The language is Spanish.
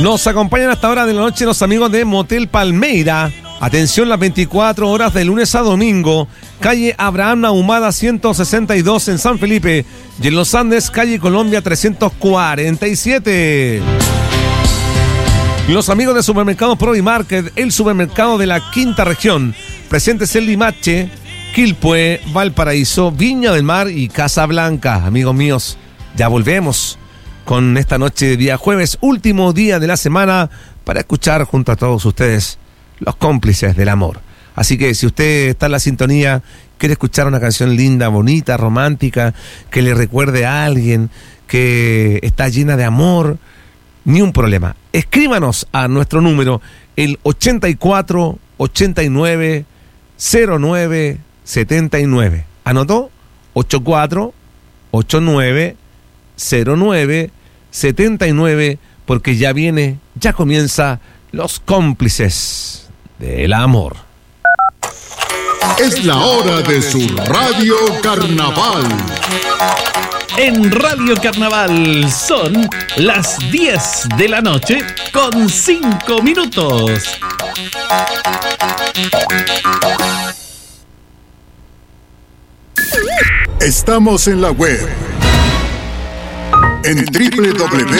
Nos acompañan hasta ahora de la noche los amigos de Motel Palmeira. Atención, las 24 horas de lunes a domingo. Calle Abraham Ahumada 162 en San Felipe. Y en Los Andes, calle Colombia 347. Los amigos de Supermercado Provimarket, el supermercado de la quinta región. Presentes en Limache, Quilpué, Valparaíso, Viña del Mar y Casablanca. Amigos míos, ya volvemos con esta noche de día jueves, último día de la semana, para escuchar junto a todos ustedes los cómplices del amor. Así que si usted está en la sintonía, quiere escuchar una canción linda, bonita, romántica, que le recuerde a alguien, que está llena de amor, ni un problema. Escríbanos a nuestro número, el 84 89 09 79. ¿Anotó? 84 89 09 79, porque ya comienza Los Cómplices del Amor. Es la hora de su Radio Carnaval. En Radio Carnaval son las 10 de la noche con 5 minutos. Estamos en la web en www.radiocarnaval.cl.